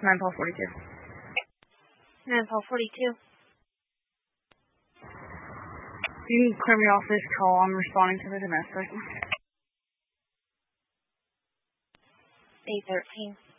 9-12 42. 9-12 42. You can clear me off this call. I'm responding to the domestic. 813.